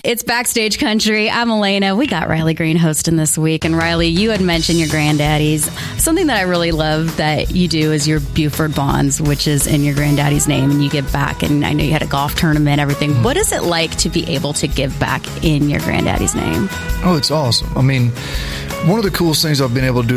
It's Backstage Country. I'm Elena. We got Riley Green hosting this week. And Riley, you had mentioned your granddaddies. Something that I really love that you do is your Buford Bonds, which is in your granddaddy's name, and you give back. And I know you had a golf tournament, everything. What is it like to be able to give back in your granddaddy's name? Oh, it's awesome. I mean, one of the coolest things I've been able to do